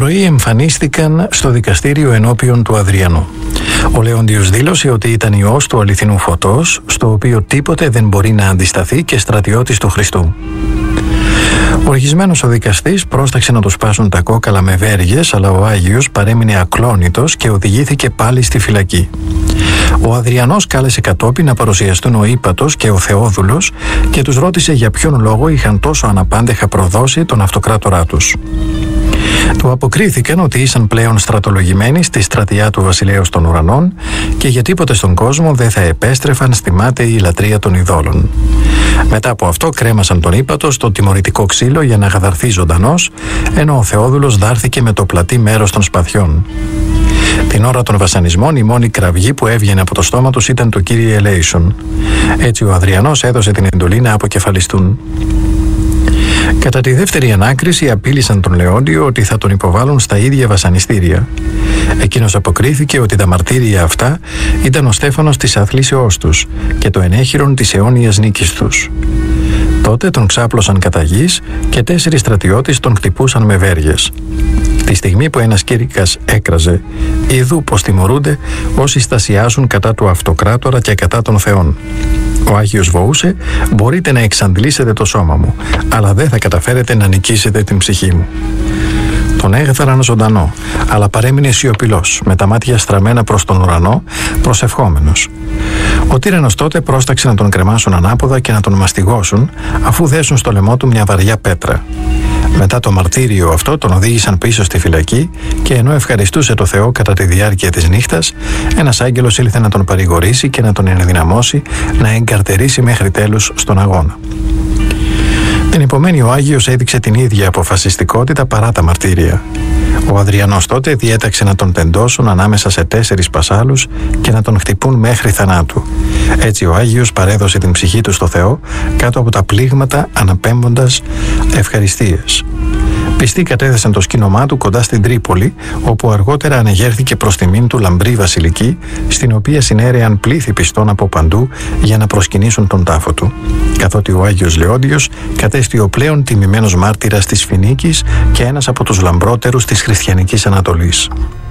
πρωί εμφανίστηκαν στο δικαστήριο ενώπιον του Αδριανού. Ο Λέοντιος δήλωσε ότι ήταν ιός του αληθινού φωτός, στο οποίο τίποτε δεν μπορεί να αντισταθεί και στρατιώτης του Χριστού. Οργισμένος ο δικαστής πρόσταξε να του σπάσουν τα κόκαλα με βέργες, αλλά ο Άγιος παρέμεινε ακλόνητος και οδηγήθηκε πάλι στη φυλακή. Ο Αδριανός κάλεσε κατόπιν να παρουσιαστούν ο Ύπατος και ο Θεόδουλος και τους ρώτησε για ποιον λόγο είχαν τόσο αναπάντεχα προδώσει τον αυτοκράτορά τους. Του αποκρίθηκαν ότι ήσαν πλέον στρατολογημένοι στη στρατιά του βασιλέως των ουρανών και για τίποτε στον κόσμο δεν θα επέστρεφαν στη μάταιη λατρεία των ειδόλων. Μετά από αυτό κρέμασαν τον Ύπατο στο τιμωρητικό ξύλο για να γαδαρθεί ζωντανός, ενώ ο Θεόδουλος δάρθηκε με το πλατή μέρος των σπαθιών. Την ώρα των βασανισμών η μόνη κραυγή που έβγαινε από το στόμα τους ήταν το «Κύριε ελέησον». Έτσι ο Αδριανός έδωσε την εντολή να αποκεφαλιστούν. Κατά τη δεύτερη ανάκριση απείλησαν τον Λέοντιο ότι θα τον υποβάλουν στα ίδια βασανιστήρια. Εκείνος αποκρίθηκε ότι τα μαρτύρια αυτά ήταν ο στέφανος της αθλήσεώς τους και το ενέχειρον της αιώνιας νίκης τους. Τότε τον ξάπλωσαν κατά γης και 4 στρατιώτες τον χτυπούσαν με βέργες. Τη στιγμή που ένας κήρυκας έκραζε «Ιδού πως τιμωρούνται όσοι στασιάζουν κατά του αυτοκράτορα και κατά των θεών». Ο Άγιος βοούσε «Μπορείτε να εξαντλήσετε το σώμα μου, αλλά δεν θα καταφέρετε να νικήσετε την ψυχή μου». Τον έγαθαραν ζωντανό, αλλά παρέμεινε σιωπηλός, με τα μάτια στραμμένα προς τον ουρανό, προσευχόμενος. Ο τύραννος τότε πρόσταξε να τον κρεμάσουν ανάποδα και να τον μαστιγώσουν, αφού δέσουν στο λαιμό του μια βαριά πέτρα. Μετά το μαρτύριο αυτό τον οδήγησαν πίσω στη φυλακή και ενώ ευχαριστούσε το Θεό κατά τη διάρκεια της νύχτας, ένας άγγελος ήλθε να τον παρηγορήσει και να τον ενδυναμώσει να εγκαρτερήσει μέχρι τέλους στον αγώνα. Την επομένη ο Άγιος έδειξε την ίδια αποφασιστικότητα παρά τα μαρτύρια. Ο Αδριανός τότε διέταξε να τον τεντώσουν ανάμεσα σε 4 πασάλους και να τον χτυπούν μέχρι θανάτου. Έτσι ο Άγιος παρέδωσε την ψυχή του στο Θεό κάτω από τα πλήγματα αναπέμποντας ευχαριστίες. Πιστοί κατέθεσαν το σκήνομά του κοντά στην Τρίπολη, όπου αργότερα ανεγέρθηκε προς τιμήν του λαμπρή βασιλική, στην οποία συνέρεαν πλήθη πιστών από παντού για να προσκυνήσουν τον τάφο του. Καθότι ο Άγιος Λέοντιος κατέστη ο πλέον τιμημένος μάρτυρας της Φινίκης και ένας από τους λαμπρότερους της χριστιανικής Ανατολής.